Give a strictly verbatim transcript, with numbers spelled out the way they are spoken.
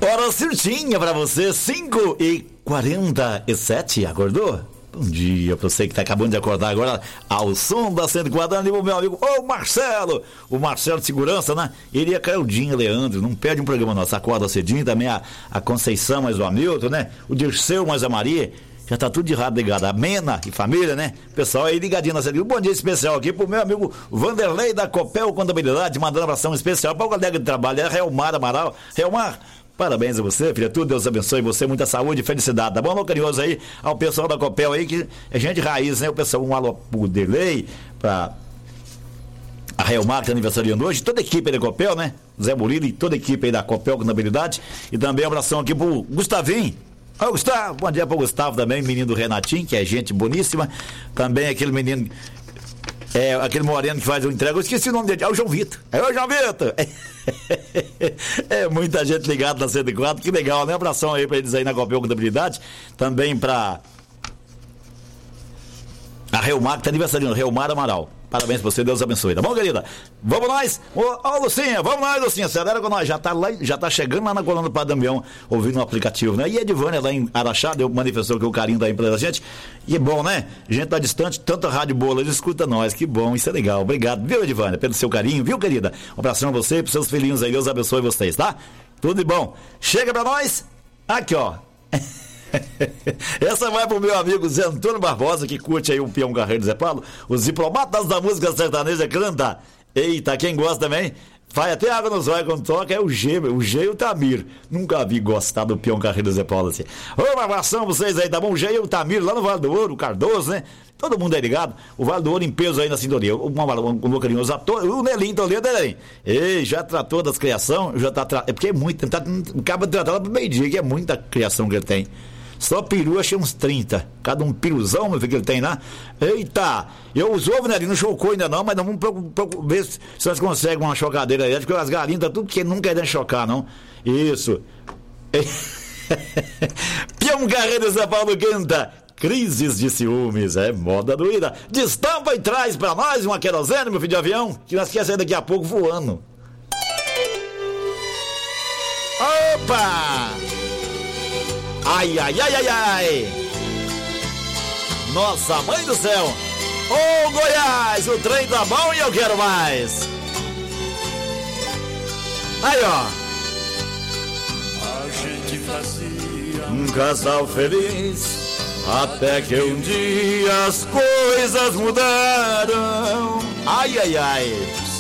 Hora certinha pra você, cinco e quarenta e sete, acordou? Bom dia pra você que tá acabando de acordar agora ao som da cento e quatro, o meu amigo, ô Marcelo, o Marcelo de Segurança, né? Ele é Claudinha Leandro, não perde um programa nosso, acorda cedinho, também a, a Conceição, mais o Hamilton, né? O Dirceu, mais a Maria, já tá tudo de errado ligado, a Mena e família, né? Pessoal aí ligadinho na série. Um bom dia especial aqui pro meu amigo Vanderlei da Copel Contabilidade, mandando abração especial para o colega de trabalho, é Realmar Amaral. Realmar, parabéns a você, filha, tudo, Deus abençoe você, muita saúde e felicidade, tá bom, meu carinhoso aí, ao pessoal da Copel aí, que é gente raiz, né, o pessoal, um alô pro Delay, pra a Realmar, que tá aniversariando hoje, toda a equipe aí da Copel, né, Zé Murilo e toda a equipe aí da Copel Contabilidade, e também um abração aqui pro Gustavinho. Ô Gustavo, bom dia pro Gustavo também, menino do Renatinho, que é gente boníssima, também aquele menino, é, aquele moreno que faz o entrega, eu esqueci o nome dele, é o João Vitor, é o João Vitor, é muita gente ligada na cento e quatro, que legal, né? Um abração aí pra eles aí na Copel Contabilidade, também pra a Realmar, que tá aniversariando, Realmar Amaral. Parabéns pra você, Deus abençoe, tá bom, querida? Vamos nós, ô, ô Lucinha, vamos nós, Lucinha, acelera com nós, já tá lá, já tá chegando lá na coluna do Padre Damião, ouvindo um aplicativo, né? E a Edivânia lá em Araxá, deu, manifestou que o carinho da empresa da gente, e é bom, né? A gente tá distante, tanta rádio boa, eles escuta nós, que bom, isso é legal, obrigado, viu, Edivânia, pelo seu carinho, viu, querida? Um abração a você e pros seus filhinhos aí, Deus abençoe vocês, tá? Tudo de bom. Chega pra nós, aqui, ó. Essa vai pro meu amigo Zé Antônio Barbosa, que curte aí o Peão Carreiro Zé Paulo, os diplomatas da música sertaneja canta. Eita, quem gosta também, faz até água nos olhos quando toca, é o G, o G e o Tamir. Nunca vi gostar do Peão Carreiro Zé Paulo assim. Ô, um abração pra vocês aí, tá bom? O G e o Tamir lá no Vale do Ouro, o Cardoso, né? Todo mundo é ligado, o Vale do Ouro em peso aí na sintonia. O meu carinhoso ator, o Nelinho Toledo, Nelinho. Ei, já tratou das criações, já tá tratando. É porque é muito, tá, acaba de tratar lá pro meio-dia, que é muita criação que ele tem. Só peru achei uns trinta. Cada um piruzão, meu filho, que ele tem lá. Eita! Eu os ovos, né? Ele não chocou ainda não, mas não vamos proc- proc- ver se nós conseguimos uma chocadeira aí. Porque as galinhas tá tudo que não querendo chocar, não. Isso. Peão Carreiro Zé Paulo canta. Crises de ciúmes, é moda doída. Destampa e traz pra nós uma querosene, meu filho de avião, que nós queremos sair daqui a pouco voando. Opa! Ai, ai, ai, ai, ai! Nossa, mãe do céu! Ô, Goiás, o trem tá bom e eu quero mais! Aí, ó! A gente fazia um casal feliz, até que um dia as coisas mudaram. Ai, ai, ai!